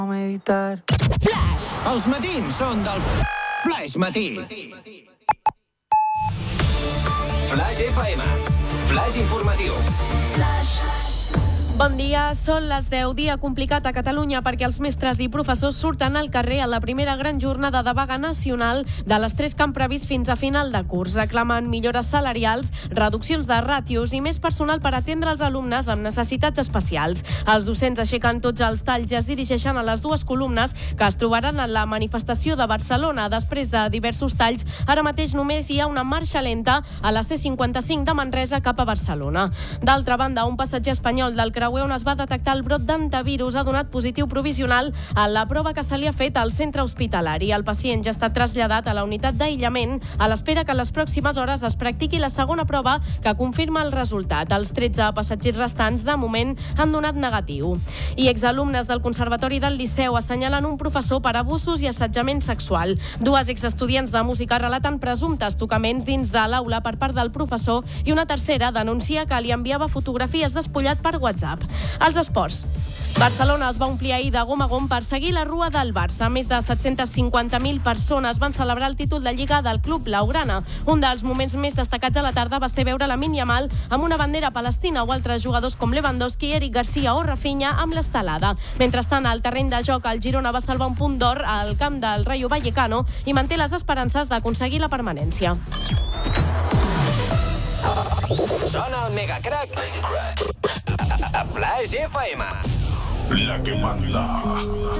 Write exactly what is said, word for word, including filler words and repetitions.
Meditar. Flash! Els matins són del Flash Matí. Flash F M. Flash informatiu. Flash. Bon dia, són les deu, dia complicat a Catalunya perquè els mestres i professors surten al carrer a la primera gran jornada de vaga nacional de les tres que han previst fins a final de curs. Reclamen millores salarials, reduccions de ràtios i més personal per atendre els alumnes amb necessitats especials. Els docents aixequen tots els talls i es dirigeixen a les dues columnes que es trobaran en la manifestació de Barcelona. Després de diversos talls, ara mateix només hi ha una marxa lenta a la C cinquanta-cinc de Manresa cap a Barcelona. D'altra banda, un passatger espanyol del Creuer on es va detectar el brot d'antivirus ha donat positiu provisional a la prova que se li ha fet al centre hospitalari. El pacient ja ha estat traslladat a la unitat d'aïllament a l'espera que en les pròximes hores es practiqui la segona prova que confirma el resultat. Els tretze passatgers restants de moment han donat negatiu. I exalumnes del Conservatori del Liceu assenyalen un professor per abusos i assetjament sexual. Dues exestudiants de música relaten presumptes tocaments dins de l'aula per part del professor i una tercera denuncia que li enviava fotografies despullat per WhatsApp. Els esports. Barcelona es va omplir ahir de gom a gom per seguir la rua del Barça. Més de set-centes cinquanta mil persones van celebrar el títol de Lliga del club blaugrana. Un dels moments més destacats de la tarda va ser veure Lamine Yamal amb una bandera palestina o altres jugadors com Lewandowski, Eric Garcia o Rafinha amb l'estelada. Mentrestant, al terreny de joc, el Girona va salvar un punt d'or al camp del Rayo Vallecano i manté les esperances d'aconseguir la permanència. Sona el Mega Crack a Flash F M. La que manda.